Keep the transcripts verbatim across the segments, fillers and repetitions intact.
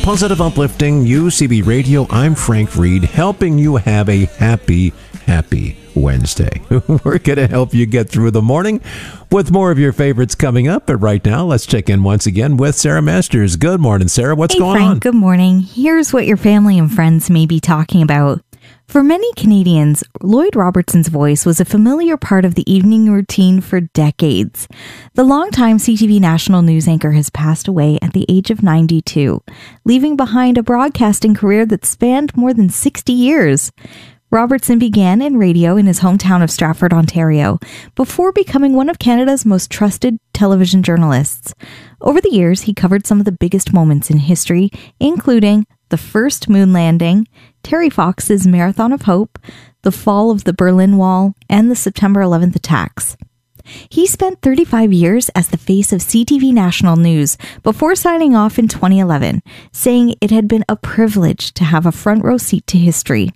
Positive Uplifting U C B Radio. I'm Frank Reed, helping you have a happy, happy Wednesday. We're going to help you get through the morning with more of your favorites coming up. But right now, let's check in once again with Sarah Masters. Good morning, Sarah. What's hey, going Frank, on? Good morning. Here's what your family and friends may be talking about. For many Canadians, Lloyd Robertson's voice was a familiar part of the evening routine for decades. The longtime C T V national news anchor has passed away at the age of ninety-two, leaving behind a broadcasting career that spanned more than sixty years. Robertson began in radio in his hometown of Stratford, Ontario, before becoming one of Canada's most trusted television journalists. Over the years, he covered some of the biggest moments in history, including the first moon landing, Terry Fox's Marathon of Hope, the fall of the Berlin Wall, and the September eleventh attacks. He spent thirty-five years as the face of C T V National News before signing off in twenty eleven, saying it had been a privilege to have a front row seat to history.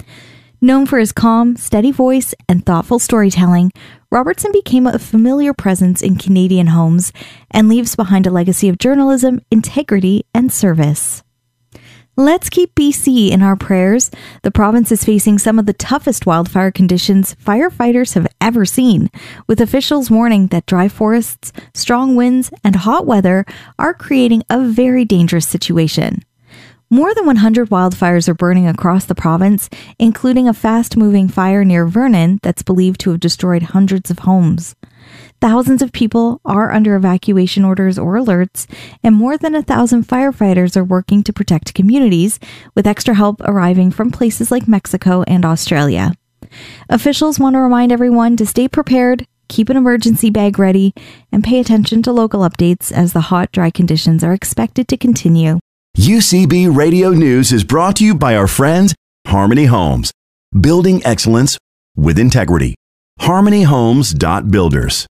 Known for his calm, steady voice and thoughtful storytelling, Robertson became a familiar presence in Canadian homes and leaves behind a legacy of journalism, integrity, and service. Let's keep B C in our prayers. The province is facing some of the toughest wildfire conditions firefighters have ever seen, with officials warning that dry forests, strong winds, and hot weather are creating a very dangerous situation. More than one hundred wildfires are burning across the province, including a fast-moving fire near Vernon that's believed to have destroyed hundreds of homes. Thousands of people are under evacuation orders or alerts, and more than a thousand firefighters are working to protect communities, with extra help arriving from places like Mexico and Australia. Officials want to remind everyone to stay prepared, keep an emergency bag ready, and pay attention to local updates as the hot, dry conditions are expected to continue. U C B Radio News is brought to you by our friends, Harmony Homes. Building excellence with integrity. harmony homes dot builders.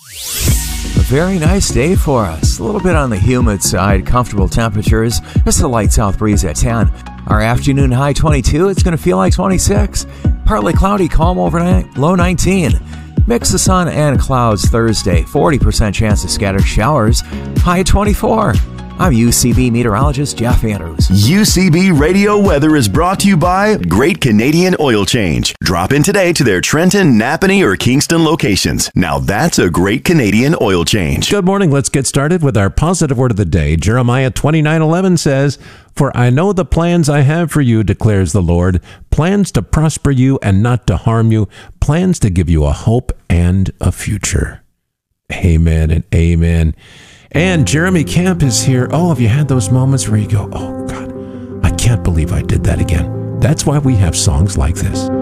A very nice day for us. A little bit on the humid side, comfortable temperatures, just a light south breeze at ten. Our afternoon high twenty-two, it's going to feel like twenty-six. Partly cloudy, calm overnight, low nineteen. Mix of sun and clouds Thursday, forty percent chance of scattered showers, high twenty-four. I'm U C B meteorologist Jeff Andrews. U C B Radio Weather is brought to you by Great Canadian Oil Change. Drop in today to their Trenton, Napanee, or Kingston locations. Now that's a Great Canadian Oil Change. Good morning. Let's get started with our positive word of the day. Jeremiah twenty-nine eleven says, "For I know the plans I have for you, declares the Lord, plans to prosper you and not to harm you, plans to give you a hope and a future." Amen and amen. And Jeremy Camp is here. Oh, have you had those moments where you go, oh, God, I can't believe I did that again? That's why we have songs like this.